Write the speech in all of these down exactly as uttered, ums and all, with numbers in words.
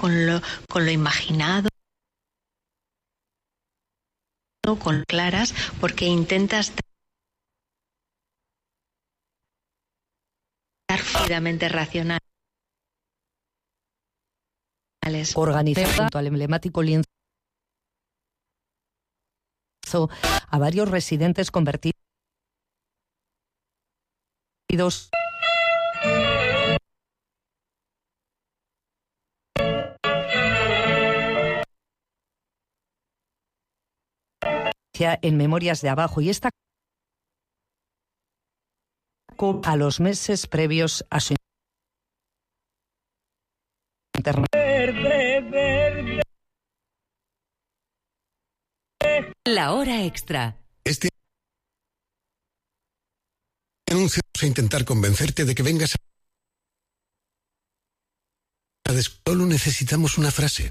con lo, con lo imaginado, con claras, porque intentas estar fluidamente racional. Organizar al emblemático lienzo a varios residentes convertidos en Memorias de Abajo, y esta a los meses previos a su internet. Verde, verde. La hora extra. Este anuncio vamos a intentar convencerte de que vengas a... Solo necesitamos una frase.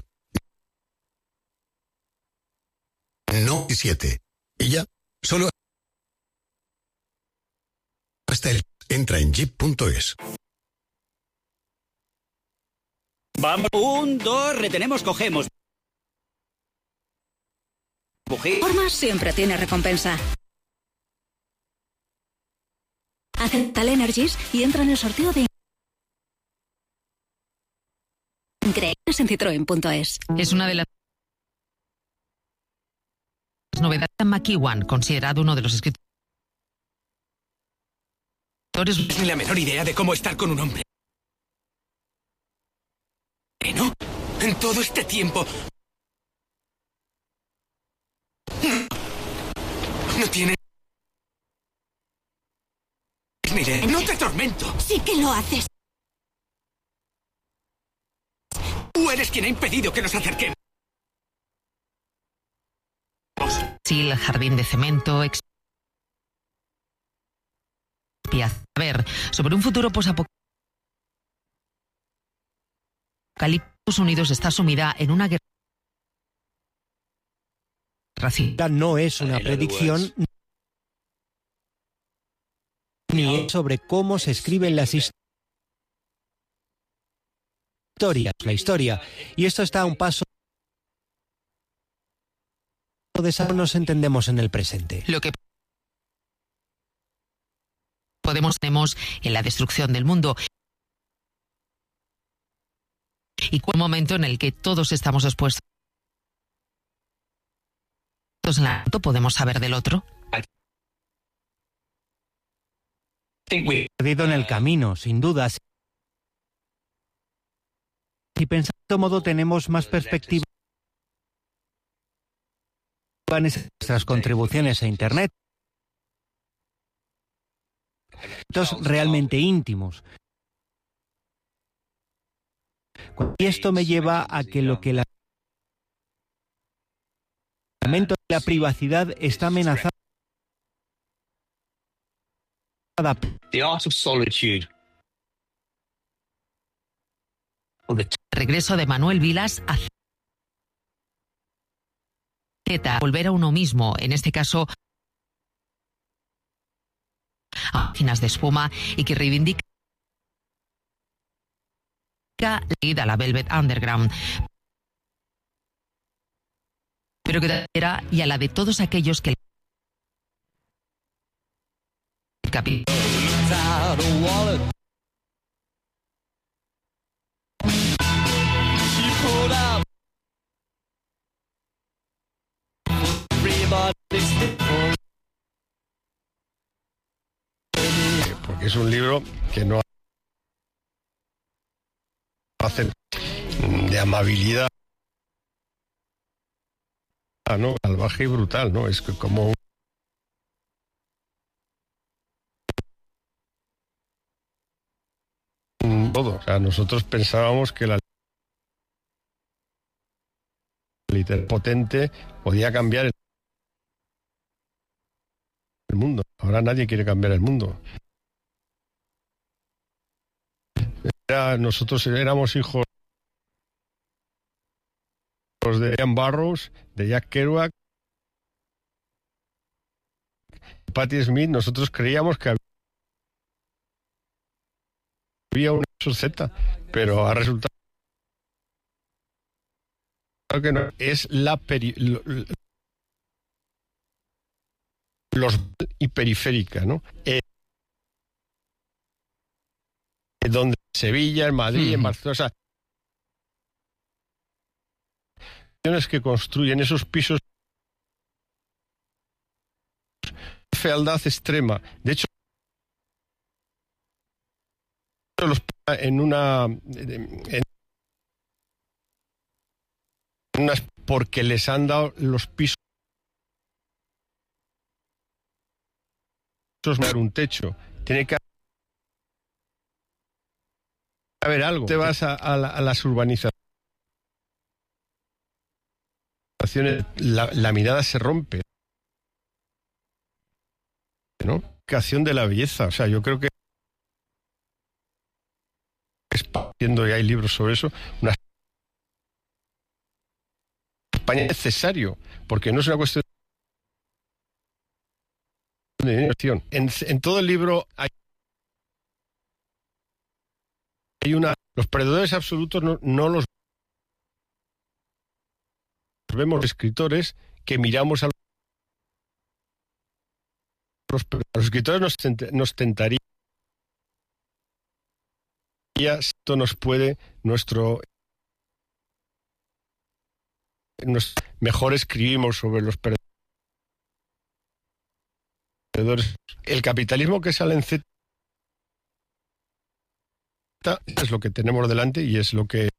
No y siete. Y ya, solo hasta el... Entra en jeep punto es. Vamos. Un, dos, retenemos, cogemos. Formas siempre tiene recompensa. Acepta el Energies y entra en el sorteo de increíbles en citroen punto es. Es una de las novedades de McEwan, considerado uno de los escritores. No tienes ni la menor idea de cómo estar con un hombre. ¿No? En todo este tiempo... No tienes... Mire, no te atormento. Sí que lo haces. Tú eres quien ha impedido que nos acerquemos. Sí, el jardín de cemento... Exp... A ver, sobre un futuro posapocalíptico. Estados Unidos está sumida en una guerra. No es una predicción ni es sobre cómo se escriben las historias, la historia. Y esto está a un paso de eso nos entendemos en el presente. Lo que podemos tenemos en la destrucción del mundo. Y un momento en el que todos estamos expuestos en la podemos saber del otro. Perdido en el camino, sin dudas. Si pensamos de otro modo tenemos más perspectiva en nuestras contribuciones a Internet. Realmente íntimos. Y esto me lleva a que lo que la la privacidad está amenazada. The Art of Solitude. Regreso de Manuel Vilas a Z, volver a uno mismo, en este caso a páginas de espuma, y que reivindica la ida a la Velvet Underground, pero que era y a la de todos aquellos que el capítulo porque es un libro que no hace de amabilidad, ¿no? Salvaje y brutal, ¿no? Es que como un todo. O sea, nosotros pensábamos que la literatura potente podía cambiar el mundo. Ahora nadie quiere cambiar el mundo. Era, nosotros éramos hijos de Ian Burroughs, de Jack Kerouac, Patti Smith. Nosotros creíamos que había una Z, pero ha resultado Claro que no, es la peri, lo, los y periférica, ¿no? Eh, donde Sevilla, en Madrid, mm. en Barcelona, o sea, que construyen esos pisos fealdad extrema. De hecho, los en una en unas porque les han dado los pisos dar un techo. Tiene que haber algo. Te vas a, a, la, a las urbanizaciones, la, la mirada se rompe, ¿no? Creación de la belleza. O sea, yo creo que viendo y hay libros sobre eso, una España es necesario, porque no es una cuestión de inversión. En, en todo el libro hay, hay una... Los perdedores absolutos no, no los vemos escritores que miramos a los, los escritores nos, nos tentaría esto nos puede nuestro, nuestro mejor escribimos sobre los perdedores. El capitalismo que sale en Z es lo que tenemos delante y es lo que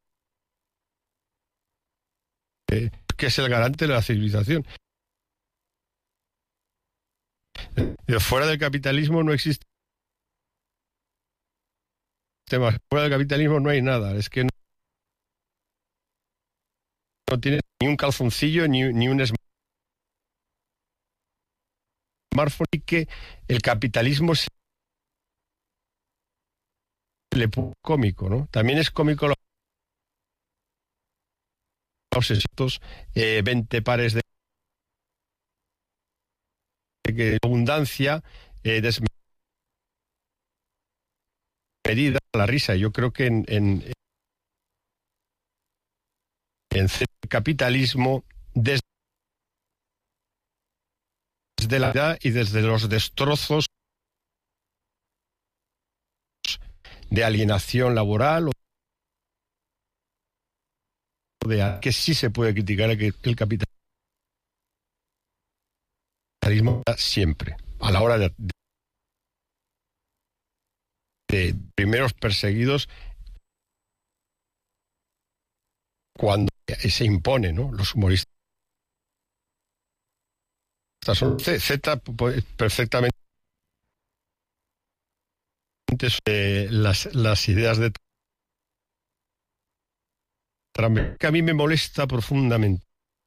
eh, que es el garante de la civilización. Pero fuera del capitalismo no existe temas. Fuera del capitalismo no hay nada. Es que no, no tiene ni un calzoncillo ni, ni un smartphone, y que el capitalismo se le pone cómico, ¿no? También es cómico los obsesos, eh, veinte pares de que abundancia, eh, desmedida, la risa. Yo creo que en, en, en el capitalismo, desde, desde la edad y desde los destrozos de alienación laboral o de que sí se puede criticar que el capitalismo siempre a la hora de, de primeros perseguidos cuando se impone, ¿no? Los humoristas son Z perfectamente eh, las, las ideas de Trump, que a mí me molesta profundamente,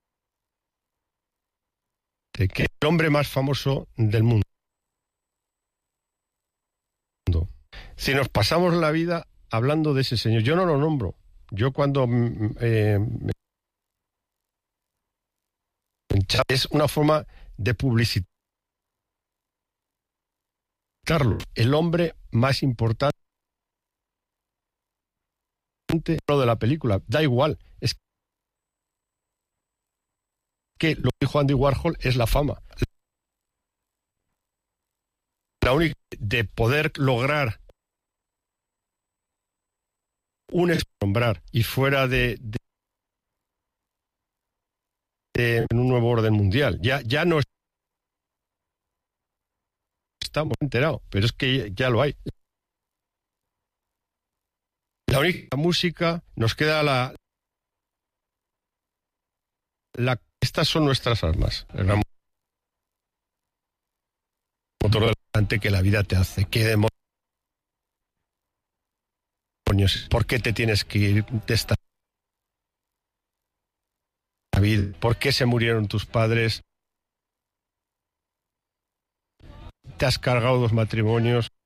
de que el hombre más famoso del mundo, si nos pasamos la vida hablando de ese señor, yo no lo nombro. Yo cuando eh, es una forma de publicitarlo. El hombre más importante de la película, da igual, es que lo que dijo Andy Warhol es la fama. La única de poder lograr un nombrar y fuera de, de, de un nuevo orden mundial. Ya, ya no estamos enterados, pero es que ya lo hay. La única música nos queda la, la estas son nuestras armas. El motor delante que la vida te hace. ¿Qué demonios? ¿Por qué te tienes que ir de esta vida? ¿Por qué se murieron tus padres? Te has cargado dos matrimonios.